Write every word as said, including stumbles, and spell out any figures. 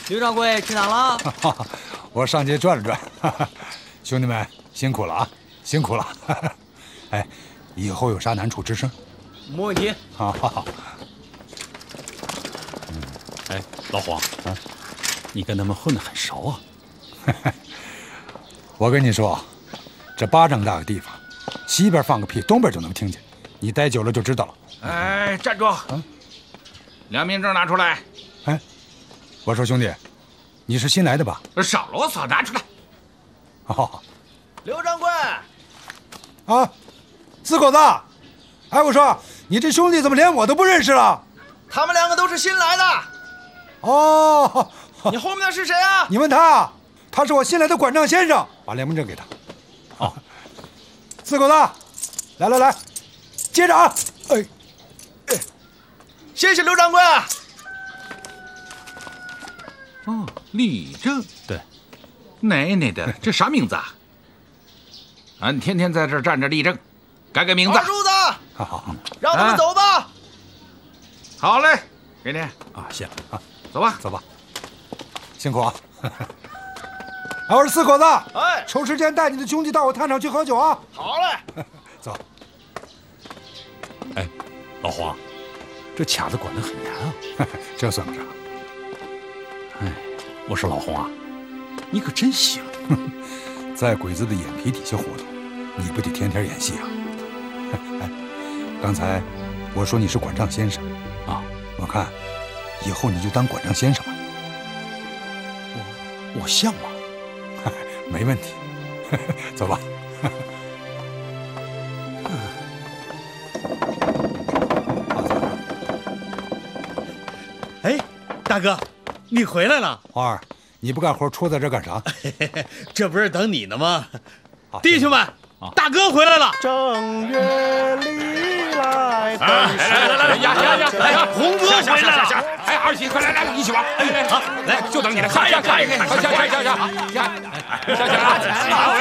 刘掌柜去哪了？ 我上街转了转。兄弟们辛苦了啊，辛苦了。哎，以后有啥难处吱声。 没问题。 好好好。 嗯，哎，老黄啊，你跟他们混得很熟啊。 我跟你说，这巴掌大的地方，西边放个屁，东边就能听见。你待久了就知道了。 哎，站住！嗯，良民证拿出来。 哎，我说兄弟，你是新来的吧？ 少啰嗦，拿出来。 哦， 刘掌柜。 啊，四狗子。哎，我说你这兄弟怎么连我都不认识了？ 他们两个都是新来的。 哦， 你后面的是谁啊？ 你问他，他是我新来的管账先生，把良民证给他。 哦， 四狗子，来来来，接着啊！哎， 哎，谢谢刘掌柜。 哦，立正。 对， 奶奶的，这啥名字啊？俺天天在这儿站着立正，改改名字。 二柱子， 好好好， 让他们走吧。 啊、好嘞，给你啊，谢了啊， 走吧， 走吧，辛苦啊。哎，我说四狗子， 哎， 抽时间带你的兄弟到我摊场去喝酒啊。 好嘞， 走。 哎，老黄，这卡子管得很严啊。 这算不上。 哎，我说老洪啊，你可真行。 在鬼子的眼皮底下活动，你不得天天演戏啊？哎，刚才我说你是管账先生啊， 我看以后你就当管账先生吧。 我我像吗？ 没问题。走吧。 哎，大哥，你回来了。 花儿，你不干活戳在这干啥？ 这不是等你呢吗？弟兄们，大哥回来了。 正月里来， 来来来来，压压压！来， 红哥回来了。 哎，二喜，快来来，一起玩！哎，好，来，就等你了。下下下下下下下下下下下下。